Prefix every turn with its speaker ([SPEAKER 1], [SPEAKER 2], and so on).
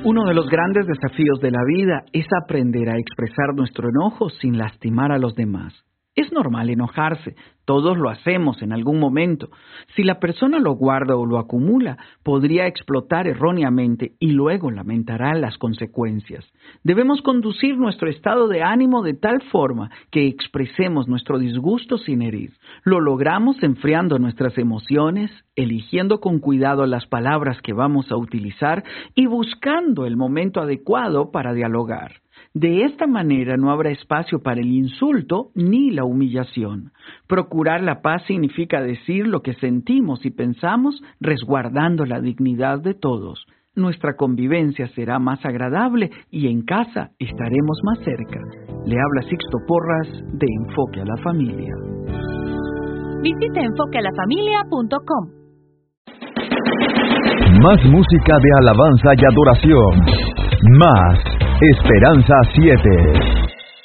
[SPEAKER 1] Uno de los grandes desafíos de la vida es aprender a expresar nuestro enojo sin lastimar a los demás. Es normal enojarse, todos lo hacemos en algún momento. Si la persona lo guarda o lo acumula, podría explotar erróneamente y luego lamentará las consecuencias. Debemos conducir nuestro estado de ánimo de tal forma que expresemos nuestro disgusto sin herir. Lo logramos enfriando nuestras emociones, eligiendo con cuidado las palabras que vamos a utilizar y buscando el momento adecuado para dialogar. De esta manera no habrá espacio para el insulto ni la humillación. Procurar la paz significa decir lo que sentimos y pensamos, resguardando la dignidad de todos. Nuestra convivencia será más agradable y en casa estaremos más cerca. Le habla Sixto Porras de Enfoque a la Familia.
[SPEAKER 2] Visite enfoquealafamilia.com.
[SPEAKER 3] Más música de alabanza y adoración. Más Esperanza 7.